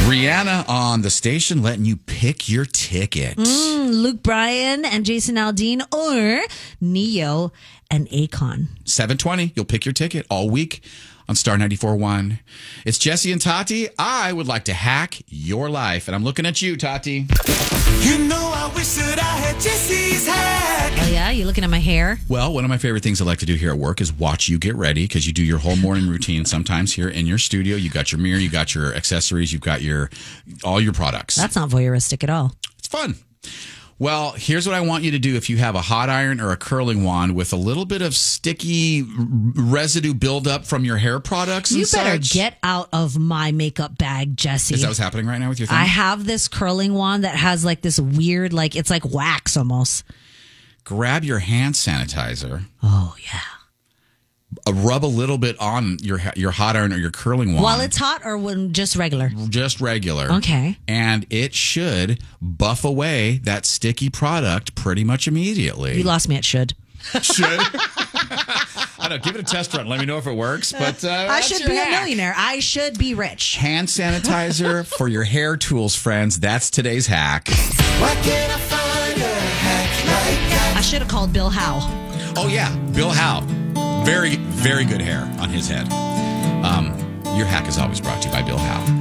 Rihanna on the station letting you pick your ticket. Luke Bryan and Jason Aldean, or Neo and Akon. 7:20, you'll pick your ticket all week on Star 94.1. It's Jesse and Tati. I would like to hack your life, and I'm looking at you, Tati. You know I wish that I had Jesse's hack. Oh, yeah? You looking at my hair? Well, one of my favorite things I like to do here at work is watch you get ready, because you do your whole morning routine sometimes here in your studio. You got your mirror, you got your accessories, you've got all your products. That's not voyeuristic at all. It's fun. Well, here's what I want you to do if you have a hot iron or a curling wand with a little bit of sticky residue buildup from your hair products and You better such. get out of my makeup bag, Jesse. Is that what's happening right now with your thing? I have this curling wand that has like this weird, like it's like wax almost. Grab your hand sanitizer. Oh, yeah. Rub a little bit on your hot iron or your curling wand. While it's hot or when just regular? Just regular. Okay. And it should buff away that sticky product pretty much immediately. You lost me at should. Should? I don't know. Give it a test run. Let me know if it works. But I should be a millionaire. I should be rich. Hand sanitizer for your hair tools, friends. That's today's hack. Why can't I find a hack like that? I should have called Bill Howe. Oh, yeah. Bill Howe. Very, very good hair on his head. Your hack is always brought to you by Bill Howe.